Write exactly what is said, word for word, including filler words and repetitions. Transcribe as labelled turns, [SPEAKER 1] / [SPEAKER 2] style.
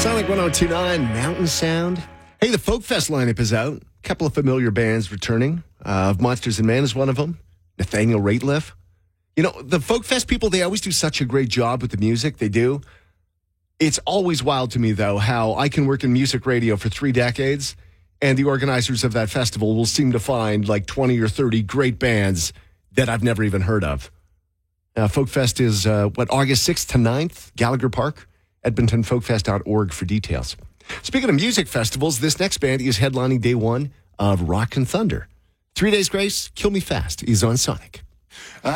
[SPEAKER 1] Sonic one oh two point nine Mountain Sound. Hey, the Folk Fest lineup is out. A couple of familiar bands returning. Uh, Monsters and Men is one of them. Nathaniel Rateliff. You know, the Folk Fest people, they always do such a great job with the music. They do. It's always wild to me, though, how I can work in music radio for three decades, and the organizers of that festival will seem to find like twenty or thirty great bands that I've never even heard of. Uh, Folk Fest is, uh, what, August sixth to ninth, Gallagher Park, edmonton folk fest dot org for details. Speaking of music festivals, this next band is headlining day one of Rock and Thunder. Three Days Grace, Kill Me Fast is on Sonic.